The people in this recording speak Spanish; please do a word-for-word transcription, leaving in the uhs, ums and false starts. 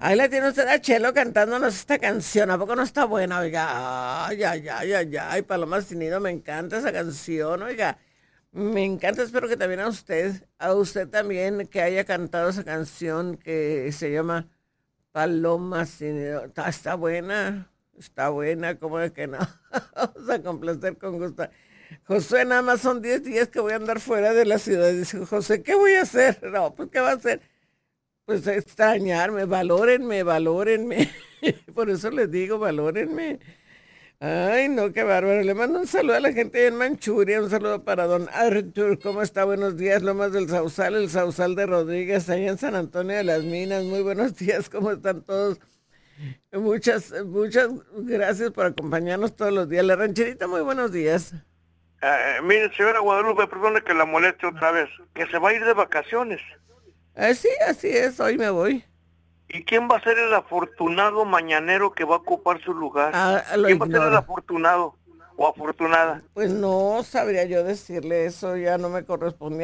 Ahí la tiene usted a Chelo cantándonos esta canción. ¿A poco no está buena? Oiga, ay, ay, ay, ay, ay, Paloma Tinido, me encanta esa canción, oiga. Me encanta, espero que también a usted, a usted también que haya cantado esa canción que se llama Paloma Tinido. Está, está buena, está buena, ¿cómo es que no? Vamos a complacer con gusto. Josué, nada más son diez días que voy a andar fuera de la ciudad. Dice José, ¿qué voy a hacer? No, pues, ¿qué va a hacer? Pues extrañarme, valórenme, valórenme. Por eso les digo, valórenme. Ay, no, qué bárbaro. Le mando un saludo a la gente en Manchuria, un saludo para don Arthur. ¿Cómo está? Buenos días, Lomas del Sausal, el Sausal de Rodríguez, allá en San Antonio de las Minas. Muy buenos días, ¿cómo están todos? Muchas, muchas gracias por acompañarnos todos los días. La rancherita, muy buenos días. Eh, mire, señora Guadalupe, perdone que la moleste otra vez, que se va a ir de vacaciones. Así, así es, hoy me voy. ¿Y quién va a ser el afortunado mañanero que va a ocupar su lugar? Ah, lo ¿Quién va a ser el ignoro. afortunado o afortunada? Pues no sabría yo decirle eso, ya no me corresponde